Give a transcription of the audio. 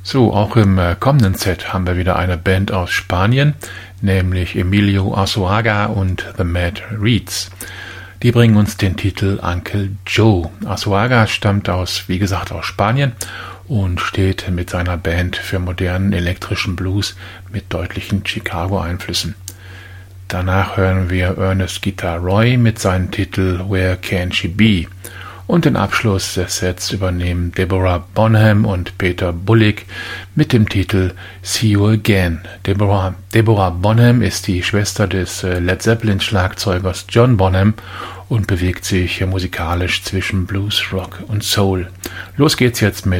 So, auch im kommenden Set haben wir wieder eine Band aus Spanien, nämlich Emilio Arzuaga und The Mad Reeds. Die bringen uns den Titel Uncle Joe. Arzuaga stammt wie gesagt, aus Spanien und steht mit seiner Band für modernen elektrischen Blues mit deutlichen Chicago-Einflüssen. Danach hören wir Ernest Guitar Roy mit seinem Titel Where Can She Be? Und den Abschluss des Sets übernehmen Deborah Bonham und Peter Bullick mit dem Titel See You Again. Deborah Bonham ist die Schwester des Led Zeppelin-Schlagzeugers John Bonham und bewegt sich musikalisch zwischen Blues, Rock und Soul. Los geht's jetzt mit